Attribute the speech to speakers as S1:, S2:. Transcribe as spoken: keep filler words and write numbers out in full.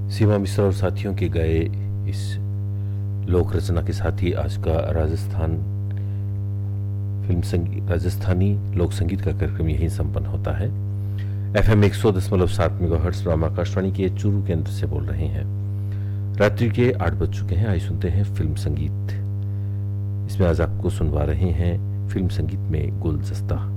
S1: सीमा मिश्रा और साथियों के गाए इस लोक रचना के साथ ही आज का राजस्थान फिल्म संगीत राजस्थानी लोक संगीत का कार्यक्रम यहीं संपन्न होता है। एफ एम एक सौ दशमलव सात मेगा हर्ट्स पर आकाशवाणी के चूरू केंद्र से बोल रहे हैं। रात्रि के आठ बज चुके हैं। आइए सुनते हैं फिल्म संगीत। इसमें आज आपको सुनवा रहे हैं फिल्म संगीत में गुलदस्ता।